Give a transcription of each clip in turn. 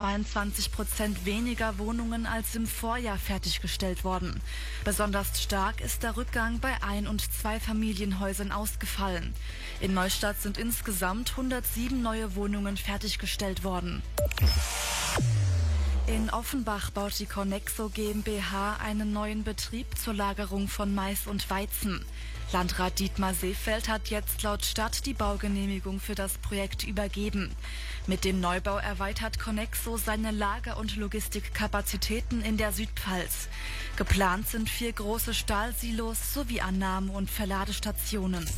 22% weniger Wohnungen als im Vorjahr fertiggestellt worden. Besonders stark ist der Rückgang bei Ein- und Zweifamilienhäusern ausgefallen. In Neustadt sind insgesamt 107 neue Wohnungen fertiggestellt worden. In Offenbach baut die Conexo GmbH einen neuen Betrieb zur Lagerung von Mais und Weizen. Landrat Dietmar Seefeld hat jetzt laut Stadt die Baugenehmigung für das Projekt übergeben. Mit dem Neubau erweitert Conexo seine Lager- und Logistikkapazitäten in der Südpfalz. Geplant sind 4 große Stahlsilos sowie Annahme- und Verladestationen.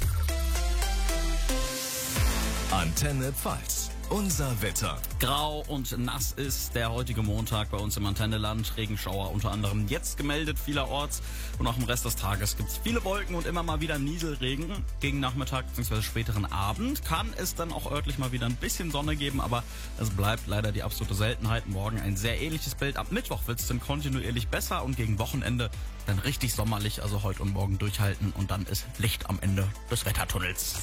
Antenne Pfalz. Unser Wetter. Grau und nass ist der heutige Montag bei uns im Antenneland. Regenschauer unter anderem jetzt gemeldet vielerorts. Und auch im Rest des Tages gibt es viele Wolken und immer mal wieder Nieselregen. Gegen Nachmittag bzw. späteren Abend kann es dann auch örtlich mal wieder ein bisschen Sonne geben. Aber es bleibt leider die absolute Seltenheit. Morgen ein sehr ähnliches Bild. Ab Mittwoch wird es dann kontinuierlich besser und gegen Wochenende dann richtig sommerlich. Also heute und morgen durchhalten und dann ist Licht am Ende des Wettertunnels.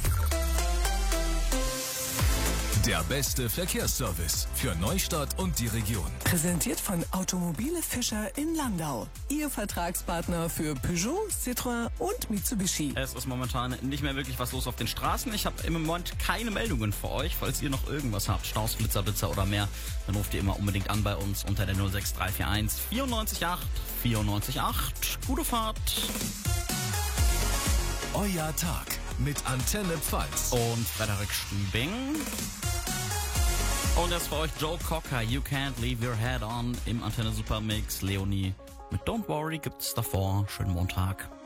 Der beste Verkehrsservice für Neustadt und die Region. Präsentiert von Automobile Fischer in Landau. Ihr Vertragspartner für Peugeot, Citroën und Mitsubishi. Es ist momentan nicht mehr wirklich was los auf den Straßen. Ich habe im Moment keine Meldungen für euch. Falls ihr noch irgendwas habt, Staus, Blitzer oder mehr, dann ruft ihr immer unbedingt an bei uns unter der 06341 94 94 8. Gute Fahrt. Euer Tag mit Antenne Pfalz Und Frederik Stübing. Und jetzt für euch Joe Cocker, You Can't Leave Your Head On im Antenne Supermix. Leonie mit Don't Worry gibt's davor. Schönen Montag.